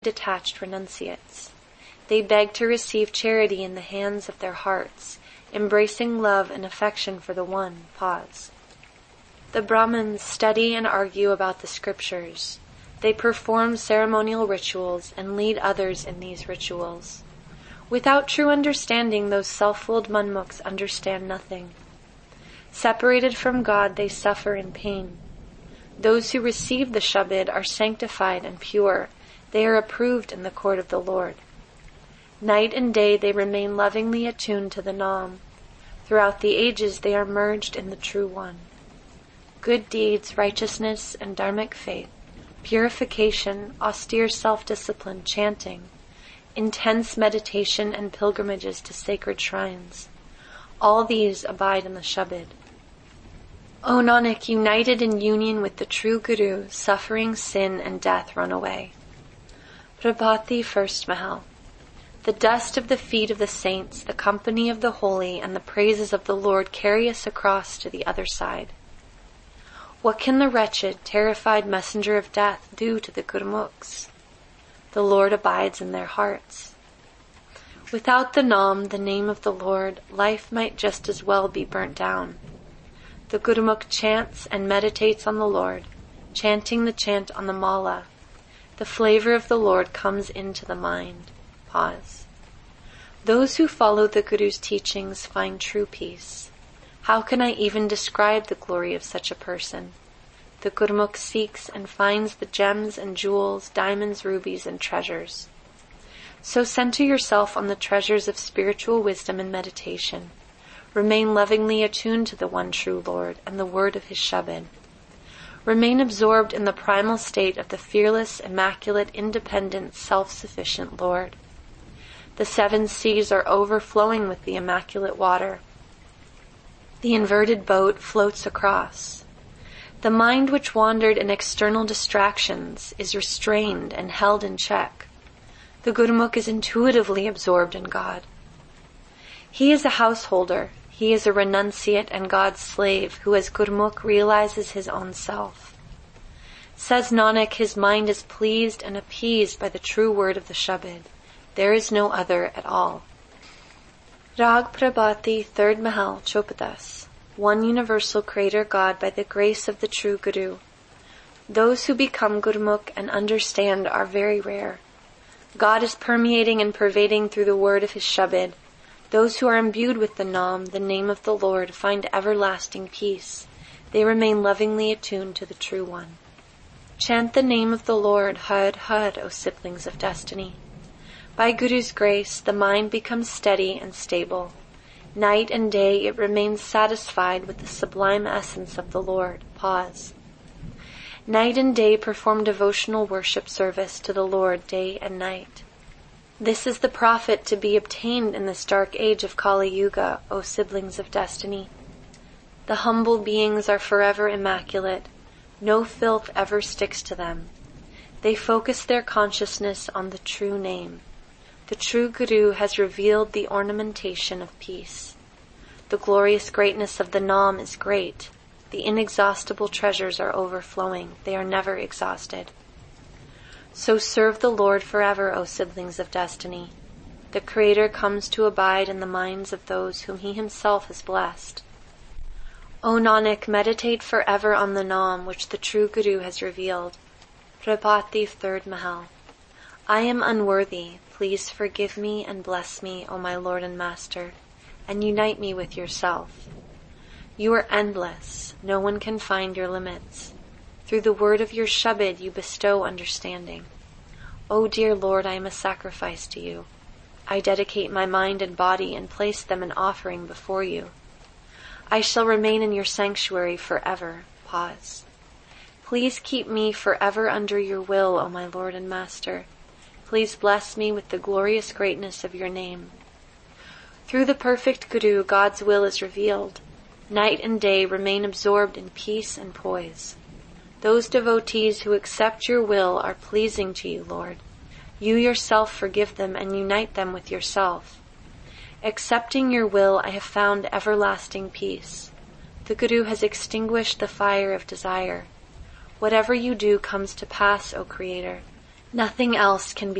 detached renunciates. They beg to receive charity in the hands of their hearts, embracing love and affection for the one. Pause. The Brahmins study and argue about the scriptures. They perform ceremonial rituals and lead others in these rituals. Without true understanding, those self-willed manmukhs understand nothing. Separated from God, they suffer in pain. Those who receive the Shabad are sanctified and pure. They are approved in the court of the Lord. Night and day they remain lovingly attuned to the Naam. Throughout the ages they are merged in the True One. Good deeds, righteousness, and dharmic faith, purification, austere self-discipline, chanting, intense meditation and pilgrimages to sacred shrines, all these abide in the Shabad. O Nanak, united in union with the true Guru, suffering, sin, and death run away. Prabhati, first Mahal. The dust of the feet of the saints, the company of the holy, and the praises of the Lord carry us across to the other side. What can the wretched, terrified messenger of death do to the Gurmukhs? The Lord abides in their hearts. Without the Naam, the name of the Lord, life might just as well be burnt down. The Gurmukh chants and meditates on the Lord, chanting the chant on the Mala. The flavor of the Lord comes into the mind. Pause. Those who follow the Guru's teachings find true peace. How can I even describe the glory of such a person? The Gurmukh seeks and finds the gems and jewels, diamonds, rubies, and treasures. So center yourself on the treasures of spiritual wisdom and meditation. Remain lovingly attuned to the one true Lord and the word of his Shabad. Remain absorbed in the primal state of the fearless, immaculate, independent, self-sufficient Lord. The 7 seas are overflowing with the immaculate water. The inverted boat floats across. The mind which wandered in external distractions is restrained and held in check. The Gurmukh is intuitively absorbed in God. He is a householder. He is a renunciate and God's slave who as Gurmukh realizes his own self. Says Nanak, his mind is pleased and appeased by the true word of the Shabad. There is no other at all. Rag Prabhati, 3rd Mahal, Chopadas. One universal Creator God by the grace of the true Guru. Those who become Gurmukh and understand are very rare. God is permeating and pervading through the word of his Shabad. Those who are imbued with the Naam, the name of the Lord, find everlasting peace. They remain lovingly attuned to the True One. Chant the name of the Lord, Har Har, O siblings of destiny. By Guru's grace, the mind becomes steady and stable. Night and day it remains satisfied with the sublime essence of the Lord. Pause. Night and day perform devotional worship service to the Lord day and night. This is the profit to be obtained in this dark age of Kali Yuga, O siblings of destiny. The humble beings are forever immaculate. No filth ever sticks to them. They focus their consciousness on the true name. The true Guru has revealed the ornamentation of peace. The glorious greatness of the Naam is great. The inexhaustible treasures are overflowing. They are never exhausted. So serve the Lord forever, O siblings of destiny. The Creator comes to abide in the minds of those whom he himself has blessed. O Nanak, meditate forever on the Naam which the true Guru has revealed. Prabhati, 3rd Mahal. I am unworthy. Please forgive me and bless me, O my Lord and Master, and unite me with yourself. You are endless. No one can find your limits. Through the word of your Shabad you bestow understanding. O dear Lord, I am a sacrifice to you. I dedicate my mind and body and place them in offering before you. I shall remain in your sanctuary forever. Pause. Please keep me forever under your will, O my Lord and Master. Please bless me with the glorious greatness of your name. Through the perfect Guru, God's will is revealed. Night and day remain absorbed in peace and poise. Those devotees who accept your will are pleasing to you, Lord. You yourself forgive them and unite them with yourself. Accepting your will, I have found everlasting peace. The Guru has extinguished the fire of desire. Whatever you do comes to pass, O Creator. Nothing else can be